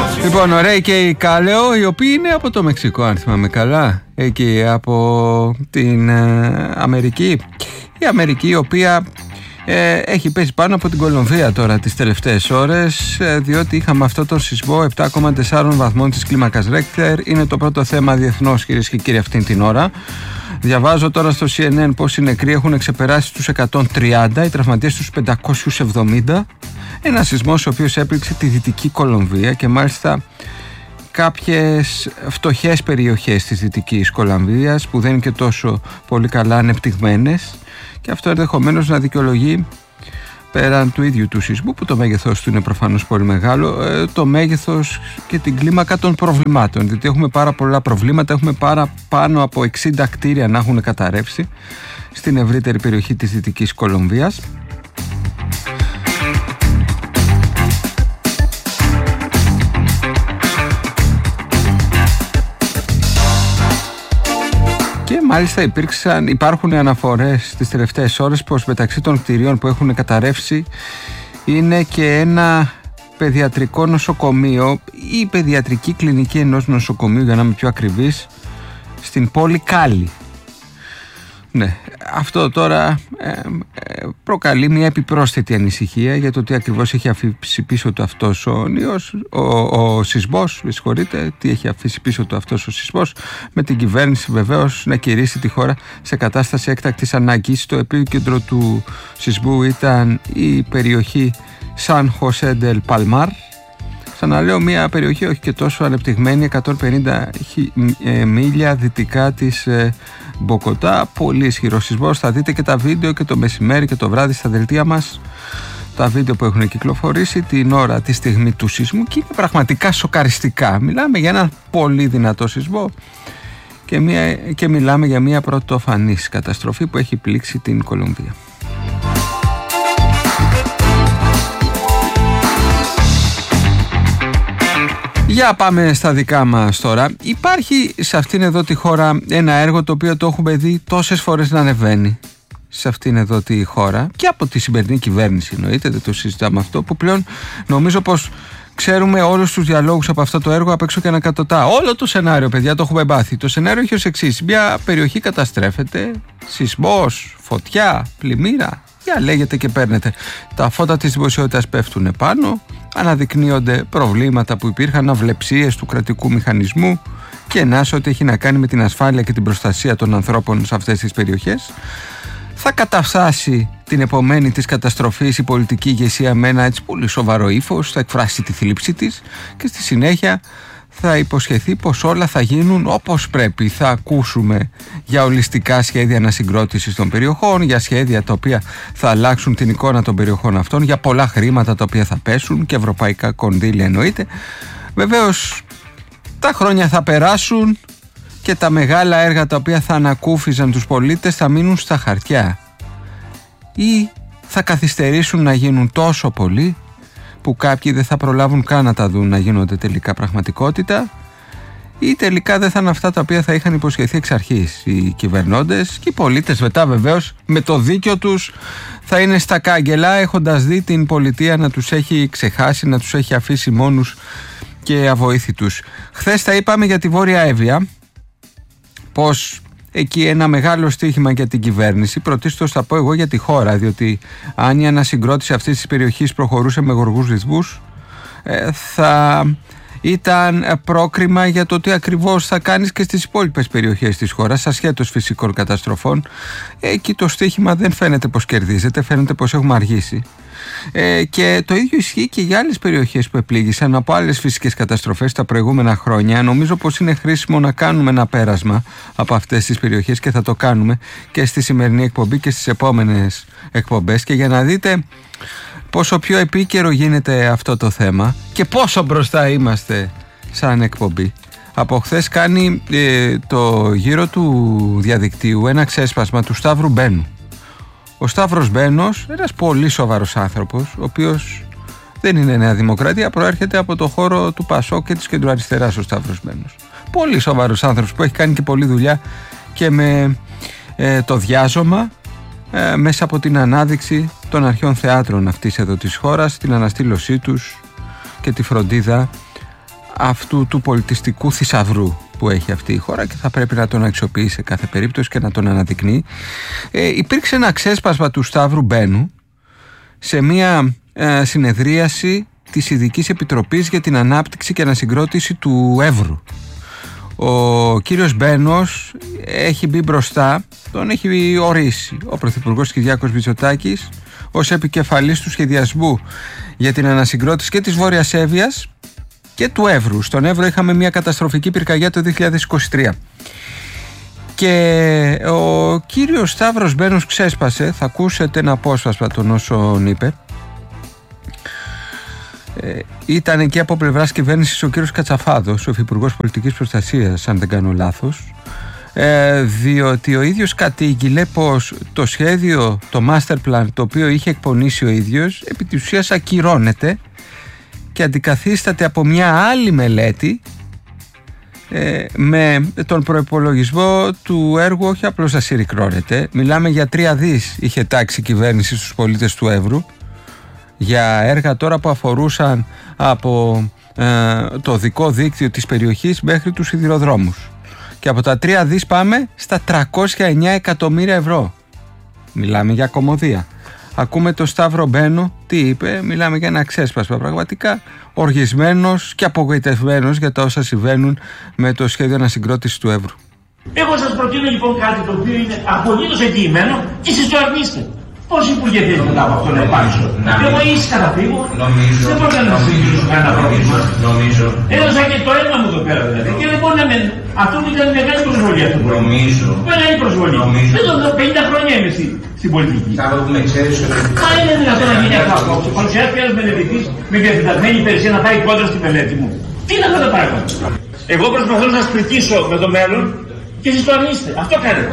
Λοιπόν, ωραία και η Κάλεο, οι οποίοι είναι από το Μεξικό, αν θυμάμαι καλά, εκεί από την Αμερική. Η Αμερική, η οποία έχει πέσει πάνω από την Κολομβία τώρα τις τελευταίες ώρες, διότι είχαμε αυτό το σεισμό 7,4 βαθμών της κλίμακας Ρέκτορ. Είναι το πρώτο θέμα διεθνώς, κυρίες και κύριοι, αυτήν την ώρα. Διαβάζω τώρα στο CNN πως οι νεκροί έχουν ξεπεράσει τους 130, οι τραυματίες τους 570. Ένα σεισμός ο οποίος έπληξε τη Δυτική Κολομβία και μάλιστα κάποιες φτωχές περιοχές της Δυτικής Κολομβίας που δεν είναι και τόσο πολύ καλά ανεπτυγμένες, και αυτό ενδεχομένως να δικαιολογεί, πέραν του ίδιου του σεισμού που το μέγεθος του είναι προφανώς πολύ μεγάλο, το μέγεθος και την κλίμακα των προβλημάτων, διότι έχουμε πάρα πολλά προβλήματα. Έχουμε πάνω από 60 κτίρια να έχουν καταρρεύσει στην ευρύτερη περιοχή της Δυτικής Κολομβίας. Και μάλιστα υπάρχουν αναφορές τις τελευταίες ώρες πως μεταξύ των κτηρίων που έχουν καταρρεύσει είναι και ένα παιδιατρικό νοσοκομείο ή παιδιατρική κλινική ενός νοσοκομείου, για να είμαι πιο ακριβής, στην πόλη Κάλι. Ναι, αυτό τώρα προκαλεί μια επιπρόσθετη ανησυχία για το τι ακριβώς έχει αφήσει πίσω του αυτός ο σεισμός, τι έχει αφήσει πίσω του αυτός ο σεισμός, με την κυβέρνηση βεβαίως να κηρύσει τη χώρα σε κατάσταση έκτακτης ανάγκης. Το επίκεντρο του σεισμού ήταν η περιοχή Σαν Χωσέ ντελ Παλμάρ. Ξαναλέω, μια περιοχή όχι και τόσο ανεπτυγμένη, 150 μίλια δυτικά της Μποκοτά. Πολύ ισχυρό σεισμός. Θα δείτε και τα βίντεο και το μεσημέρι και το βράδυ στα δελτία μας, τα βίντεο που έχουν κυκλοφορήσει την ώρα, τη στιγμή του σεισμού, και είναι πραγματικά σοκαριστικά. Μιλάμε για ένα πολύ δυνατό σεισμό και μιλάμε για μια πρωτοφανής καταστροφή που έχει πλήξει την Κολομβία. Για πάμε στα δικά μας τώρα. Υπάρχει σε αυτήν εδώ τη χώρα ένα έργο το οποίο το έχουμε δει τόσες φορές να ανεβαίνει σε αυτήν εδώ τη χώρα και από τη σημερινή κυβέρνηση, εννοείται, δεν το συζητάμε αυτό, που πλέον νομίζω πως ξέρουμε όλους τους διαλόγους από αυτό το έργο απ' έξω και ανακατοτά. Όλο το σενάριο, παιδιά, το έχουμε μάθει. Το σενάριο έχει ως εξής: μια περιοχή καταστρέφεται, σεισμός, φωτιά, πλημμύρα, λέγεται και παίρνετε. Τα φώτα της δημοσιότητας πέφτουν πάνω, αναδεικνύονται προβλήματα που υπήρχαν, αυλεψίες του κρατικού μηχανισμού και σε ό,τι έχει να κάνει με την ασφάλεια και την προστασία των ανθρώπων σε αυτές τις περιοχές. Θα καταφτάσει την επομένη της καταστροφής η πολιτική ηγεσία με ένα έτσι πολύ σοβαρό ύφος, θα εκφράσει τη θλίψη της και στη συνέχεια θα υποσχεθεί πως όλα θα γίνουν όπως πρέπει. Θα ακούσουμε για ολιστικά σχέδια ανασυγκρότησης των περιοχών, για σχέδια τα οποία θα αλλάξουν την εικόνα των περιοχών αυτών, για πολλά χρήματα τα οποία θα πέσουν και ευρωπαϊκά κονδύλια, εννοείται. Βεβαίως τα χρόνια θα περάσουν και τα μεγάλα έργα τα οποία θα ανακούφιζαν τους πολίτες θα μείνουν στα χαρτιά ή θα καθυστερήσουν να γίνουν τόσο πολύ που κάποιοι δεν θα προλάβουν καν να τα δουν να γίνονται τελικά πραγματικότητα, ή τελικά δεν θα είναι αυτά τα οποία θα είχαν υποσχεθεί εξ αρχής οι κυβερνώντες, και οι πολίτες μετά βεβαίως με το δίκιο τους θα είναι στα κάγκελα, έχοντας δει την πολιτεία να τους έχει ξεχάσει, να τους έχει αφήσει μόνους και αβοήθητους. Χθες τα είπαμε για τη Βόρεια Εύβοια, πως εκεί ένα μεγάλο στοίχημα για την κυβέρνηση, πρωτίστως θα πω εγώ για τη χώρα, διότι αν η ανασυγκρότηση αυτής της περιοχής προχωρούσε με γοργούς ρυθμούς, θα ήταν πρόκριμα για το τι ακριβώς θα κάνεις και στις υπόλοιπες περιοχές της χώρας, ασχέτως φυσικών καταστροφών. Εκεί το στοίχημα δεν φαίνεται πως κερδίζεται, φαίνεται πως έχουμε αργήσει. Και το ίδιο ισχύει και για άλλες περιοχές που επλήγησαν από άλλες φυσικές καταστροφές τα προηγούμενα χρόνια. Νομίζω πως είναι χρήσιμο να κάνουμε ένα πέρασμα από αυτές τις περιοχές και θα το κάνουμε και στη σημερινή εκπομπή και στις επόμενες εκπομπές, και για να δείτε πόσο πιο επίκαιρο γίνεται αυτό το θέμα και πόσο μπροστά είμαστε σαν εκπομπή. Από χθες κάνει το γύρο του διαδικτύου ένα ξέσπασμα του Σταύρου Μπένου. Ο Σταύρος Μπένος, ένας πολύ σοβαρός άνθρωπος, ο οποίος δεν είναι Νέα Δημοκρατία, προέρχεται από το χώρο του Πασόκ και της κεντροαριστεράς ο Σταύρος Μπένος. Πολύ σοβαρός άνθρωπος που έχει κάνει και πολλή δουλειά και με το διάζωμα μέσα από την ανάδειξη των αρχαίων θεάτρων αυτής εδώ της χώρας, την αναστήλωσή τους και τη φροντίδα αυτού του πολιτιστικού θησαυρού που έχει αυτή η χώρα και θα πρέπει να τον αξιοποιεί σε κάθε περίπτωση και να τον αναδεικνύει. Υπήρξε ένα ξέσπασμα του Σταύρου Μπένου σε μια συνεδρίαση της Ειδικής Επιτροπής για την Ανάπτυξη και Ανασυγκρότηση του Εύρου. Ο κύριος Μπένος έχει μπει μπροστά, τον έχει ορίσει ο Πρωθυπουργός Κυριάκος Μητσοτάκης ως επικεφαλής του σχεδιασμού για την ανασυγκρότηση και της Βόρειας Εύβοιας και του Εύρου. Στον Εύρο είχαμε μια καταστροφική πυρκαγιά το 2023 και ο κύριος Σταύρος Μπένος ξέσπασε, θα ακούσετε ένα απόσπασμα των όσων είπε. Ήταν εκεί από πλευράς κυβέρνησης ο κύριος Κατσαφάδος, ο Υφυπουργός Πολιτικής Προστασίας, αν δεν κάνω λάθος, διότι ο ίδιος κατήγγειλε πως το σχέδιο, το master plan, το οποίο είχε εκπονήσει ο ίδιος, επί της ουσίας ακυρώνεται και αντικαθίσταται από μια άλλη μελέτη με τον προϋπολογισμό του έργου όχι απλώς να συρρικνώνεται. Μιλάμε για 3 δις είχε τάξει η κυβέρνηση στους πολίτες του Εύρου για έργα τώρα που αφορούσαν από το οδικό δίκτυο της περιοχής μέχρι τους σιδηροδρόμους. Και από τα 3 δις πάμε στα 309 εκατομμύρια ευρώ. Μιλάμε για κωμωδία. Ακούμε το Σταύρο Μπένο τι είπε, μιλάμε για ένα ξέσπασμα πραγματικά, οργισμένος και απογοητευμένος για τα όσα συμβαίνουν με το σχέδιο ανασυγκρότησης του Εύρου. Εγώ σας προτείνω λοιπόν κάτι το οποίο είναι απολύτως εγγυημένο και εσείς το αρνείστε. Πώς υπουργέ θέλετε μετά από αυτό να υπάρξω? Εγώ ήσυχα θα φύγω. Δεν μπορώ να συζητήσω κανένα πρόβλημα. Έδωσα και το αίμα μου εδώ πέρα δηλαδή. Και δεν μπορεί να με. Αυτό μου ήταν μεγάλη προσβολή αυτό. Μεγάλη προσβολή. Εδώ 50 χρόνια είμαι στην πολιτική. Μα είναι δυνατόν να γίνει αυτό απόψε? Παρουσιάστηκε ένας μελετητής με διαθετασμένη υπηρεσία να πάει κόντρα στη μελέτη μου. Τι είναι αυτά τα πράγματα? Εγώ προσπαθώ να σας κριτήσω με το μέλλον. Και εσείς το αρνείστε. Αυτό κάνετε.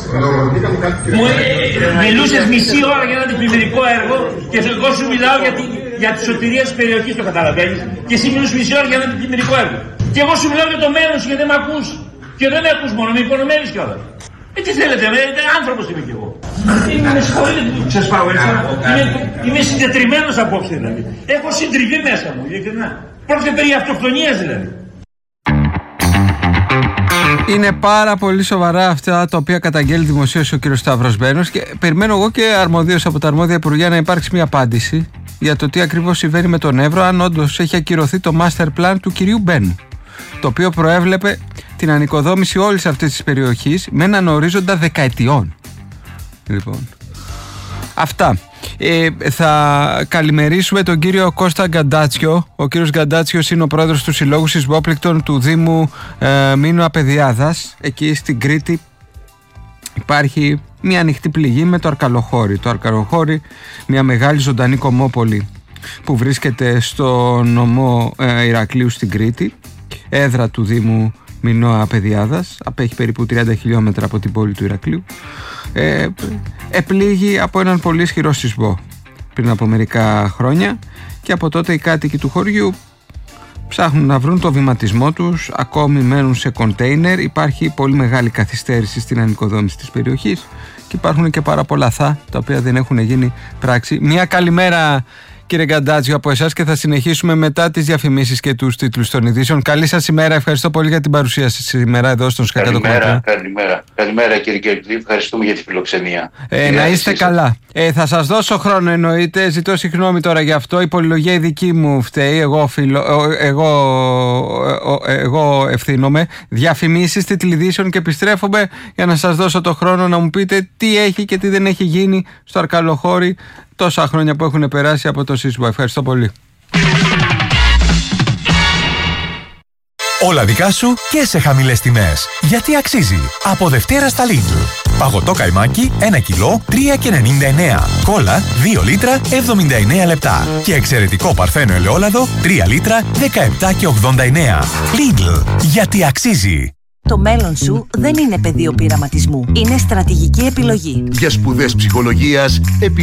Μιλούσες μισή ώρα για ένα αντιπλημμυρικό έργο και εγώ σου μιλάω για τη σωτηρία της περιοχής, το καταλαβαίνεις. Και εσύ μιλούσες μισή ώρα για ένα αντιπλημμυρικό έργο. Και εγώ σου μιλάω για το μέλλον σου γιατί δεν με ακούς. Και δεν με ακούς μόνο, με υπονομεύεις κιόλας. Τι θέλετε, άνθρωπος είμαι κι εγώ. Με συγχωρείτε που σας πάω έτσι. Είμαι συντετριμμένος απόψε δηλαδή. Έχω συντριβεί μέσα μου, ειλικρινά. Πρόκειται περί αυτοκτονίας δηλαδή. Είναι πάρα πολύ σοβαρά αυτά τα οποία καταγγέλει δημοσίως ο κύριος Σταύρος Μπένος και περιμένω εγώ και αρμοδίως από τα αρμόδια υπουργεία να υπάρξει μια απάντηση για το τι ακριβώς συμβαίνει με τον Εύρο, αν όντως έχει ακυρωθεί το master plan του κυρίου Μπένου, το οποίο προέβλεπε την ανοικοδόμηση όλης αυτής της περιοχής με έναν ορίζοντα δεκαετιών. Λοιπόν, αυτά. Θα καλημερίσουμε τον κύριο Κώστα Γκαντάτσιο. Ο κύριος Γκαντάτσιος είναι ο πρόεδρος του Συλλόγου Σεισμόπληκτων του Δήμου Μήνου Απεδιάδας. Εκεί στην Κρήτη υπάρχει μια ανοιχτή πληγή με το Αρκαλοχώρι. Το Αρκαλοχώρι, μια μεγάλη ζωντανή κομμόπολη που βρίσκεται στο νομό Ηρακλείου στην Κρήτη, έδρα του Δήμου Μηνώα Απεδιάδας, απέχει περίπου 30 χιλιόμετρα από την πόλη του Ηρακλείου. Επλήγει από έναν πολύ ισχυρό σεισμό πριν από μερικά χρόνια και από τότε οι κάτοικοι του χωριού ψάχνουν να βρουν το βηματισμό τους, ακόμη μένουν σε κοντέινερ, υπάρχει πολύ μεγάλη καθυστέρηση στην ανοικοδόμηση της περιοχής και υπάρχουν και πάρα πολλά τα οποία δεν έχουν γίνει πράξη. Μια καλημέρα κύριε Γκαντάτσιο από εσάς και θα συνεχίσουμε μετά τις διαφημίσεις και τους τίτλους των ειδήσεων. Καλή σας ημέρα, ευχαριστώ πολύ για την παρουσία σας σήμερα εδώ στον Σκακατοκομματά. Καλημέρα κύριε Κερκλή, ευχαριστούμε για τη φιλοξενία. Να είστε καλά. Θα σας δώσω χρόνο εννοείται, ζητώ συγγνώμη τώρα γι' αυτό, η πολυλογία η δική μου φταίει, εγώ ευθύνομαι. Διαφημίσεις, τίτλοι ειδήσεων και επιστρέφομαι για να σας δώσω το χρόνο να μου πείτε τι έχει και τι δεν έχει γίνει στο Αρκαλοχώρι τόσα χρόνια που έχουν περάσει από το σεισμό. Ευχαριστώ πολύ. Όλα δικά σου και σε χαμηλές τιμές. Γιατί αξίζει. Από Δευτέρα στα Lidl. Παγωτό καϊμάκι 1 κιλό 3,99. Κόλλα 2 λίτρα 79 λεπτά. Και εξαιρετικό παρθένο ελαιόλαδο 3 λίτρα 17,89. Lidl. Γιατί αξίζει. Το μέλλον σου δεν είναι πεδίο πειραματισμού. Είναι στρατηγική επιλογή. Για σπουδές ψυχολογίας,